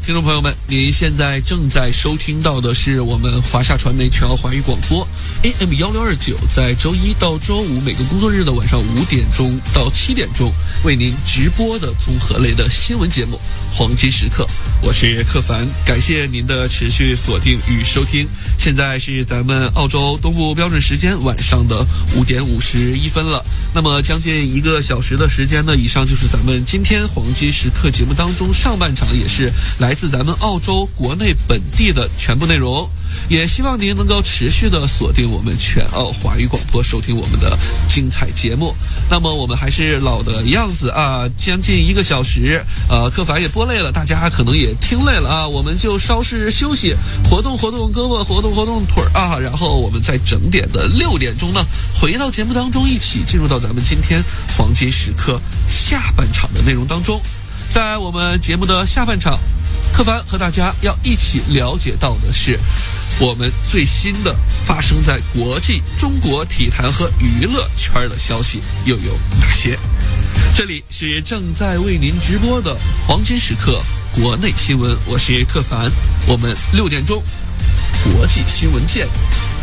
听众朋友们，您现在正在收听到的是我们华夏传媒全澳华语广播 AM1629，在周一到周五每个工作日的晚上5点钟到7点钟为您直播的综合类的新闻节目《黄金时刻》，我是克凡，感谢您的持续锁定与收听。现在是咱们澳洲东部标准时间晚上的5点51分了。那么将近1个小时的时间呢，以上就是咱们今天黄金时刻节目当中上半场，也是来自咱们澳洲国内本地的全部内容。也希望您能够持续的锁定我们全澳华语广播，收听我们的精彩节目。那么我们还是老的样子啊，将近1个小时，克凡也播累了，大家可能也听累了啊，我们就稍事休息，活动活动胳膊，活动活动腿啊，然后我们在整点的6点钟呢，回到节目当中，一起进入到咱们今天黄金时刻下半场的内容当中。在我们节目的下半场，克凡和大家要一起了解到的是我们最新的发生在国际中国体坛和娱乐圈的消息又有哪些。这里是正在为您直播的黄金时刻国内新闻，我是克凡，我们6点钟国际新闻见。